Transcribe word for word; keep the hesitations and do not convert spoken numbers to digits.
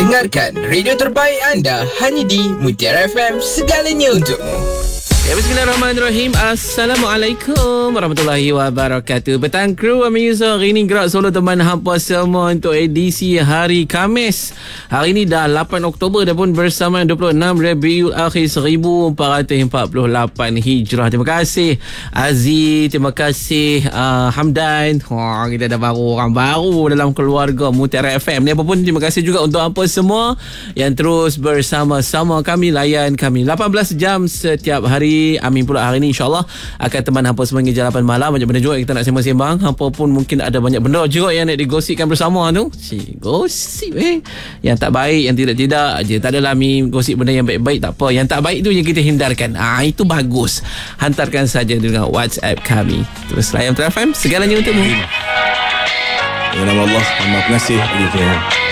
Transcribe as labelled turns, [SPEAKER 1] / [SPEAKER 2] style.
[SPEAKER 1] Dengarkan radio terbaik anda hanya di Mutiara F M, segalanya untukmu.
[SPEAKER 2] Ya, bismillahirrahmanirrahim. Assalamualaikum warahmatullahi wabarakatuh. Petang kru Amin Yusof. Hari ini gerak solo teman hampa semua untuk edisi hari Khamis. Hari ini dah lapan Oktober dah pun bersama dua puluh enam Rabiul Akhir seribu empat ratus empat puluh lapan Hijrah. Terima kasih Aziz, terima kasih uh, Hamdan. Oh, kita dah baru orang baru dalam keluarga Mutiara F M ni. Apa pun terima kasih juga untuk hampa semua yang terus bersama-sama kami, layan kami lapan belas jam setiap hari. Amin pula hari ni insyaAllah akan teman hampa semua hingga lapan malam. Banyak benda juga kita nak sembang-sembang. Hampa pun mungkin ada banyak benda juga yang nak digosipkan bersama tu. Si gosip eh yang tak baik, yang tidak-tidak je. Tak adalah mi gosip benda yang baik-baik, tak apa. Yang tak baik tu yang kita hindarkan. Ah, itu bagus. Hantarkan saja dengan WhatsApp kami. Terus layan F M, segalanya untukmu.
[SPEAKER 3] Ya Allah, terima kasih.